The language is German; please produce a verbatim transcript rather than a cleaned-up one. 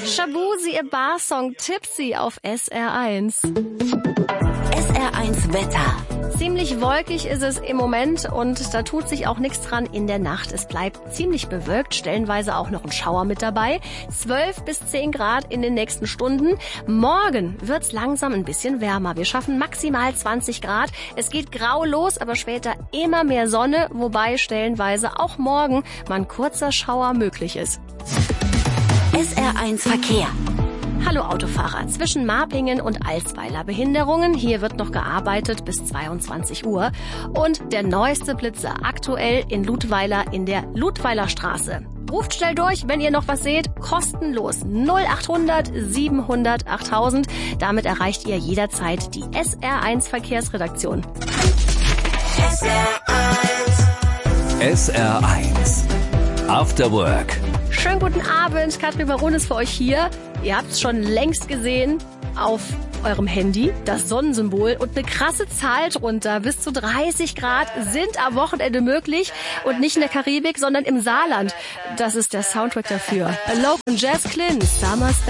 Shabuzi, ihr Barsong Tipsy auf S R eins. S R eins Wetter. Ziemlich wolkig ist es im Moment und da tut sich auch nichts dran in der Nacht. Es bleibt ziemlich bewölkt, stellenweise auch noch ein Schauer mit dabei. zwölf bis zehn Grad in den nächsten Stunden. Morgen wird's langsam ein bisschen wärmer. Wir schaffen maximal zwanzig Grad. Es geht grau los, aber später immer mehr Sonne, wobei stellenweise auch morgen mal ein kurzer Schauer möglich ist. S R eins Verkehr. Hallo Autofahrer, zwischen Marpingen und Alsweiler Behinderungen. Hier wird noch gearbeitet bis zweiundzwanzig Uhr. Und der neueste Blitzer aktuell in Ludweiler in der Ludweiler Straße. Ruft schnell durch, wenn ihr noch was seht, kostenlos null achthundert siebenhundert achttausend. Damit erreicht ihr jederzeit die S R eins Verkehrsredaktion. S R eins. S R eins. After Work. Schönen guten Abend, Katrin Baron ist für euch hier. Ihr habt es schon längst gesehen auf eurem Handy, das Sonnensymbol und eine krasse Zahl drunter. Bis zu dreißig Grad sind am Wochenende möglich und nicht in der Karibik, sondern im Saarland. Das ist der Soundtrack dafür. Alok und Jazz Clint, Summer